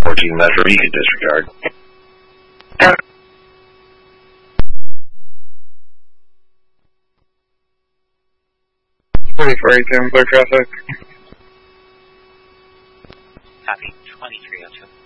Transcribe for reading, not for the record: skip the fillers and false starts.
14 Metro, you can disregard. 3487, clear traffic. Copy, 2302.